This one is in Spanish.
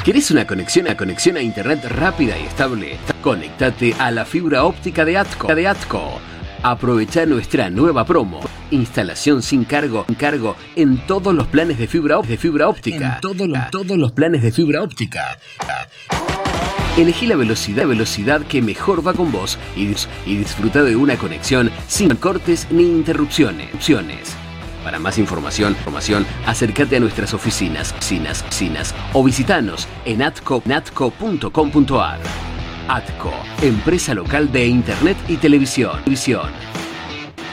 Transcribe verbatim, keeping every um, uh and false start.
¿Querés una conexión a conexión a internet rápida y estable? Conectate a la fibra óptica de ATCO. De ATCO. Aprovecha nuestra nueva promo. Instalación sin cargo, cargo en todos los planes de fibra, de fibra óptica. En todos los, todos los planes de fibra óptica. Elegí la velocidad, velocidad que mejor va con vos y, y disfruta de una conexión sin cortes ni interrupciones. Para más información, información, acércate a nuestras oficinas, oficinas, oficinas o visitanos en atco punto com punto ar. ATCO, empresa local de internet y televisión. televisión.